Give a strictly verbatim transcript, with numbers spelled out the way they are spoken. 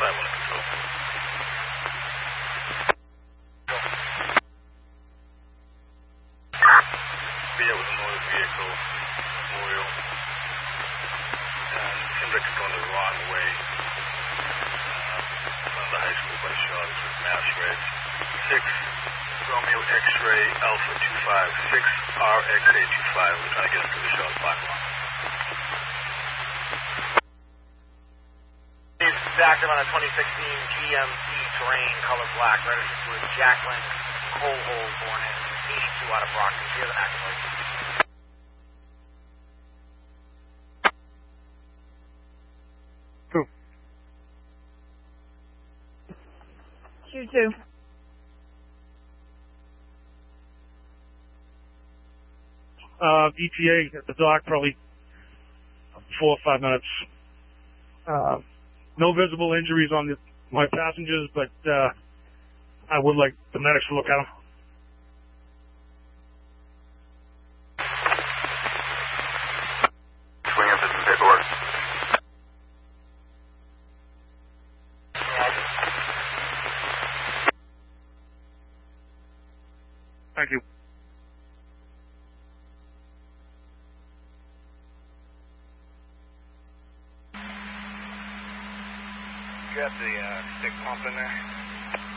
five one control. Via with a motor vehicle, Memorial. And it seems like it's going the wrong way. Uh, on the high school by Shaw, this is Mass Red. six Romeo X-ray Alpha two five. six R X A two five. We're trying to get into the Shaw's parking lot. It's active on a twenty sixteen G M C Terrain, color black, registered to a Jacqueline Cohol, born in eighty-two out of Brockton. She has an active license. Two. Q two. Uh, E T A at the dock, probably four or five minutes. Uh, no visible injuries on the, my passengers, but uh, I would like the medics to look at them. Swing up some paperwork. Thank you. You got the uh, stick pump in there?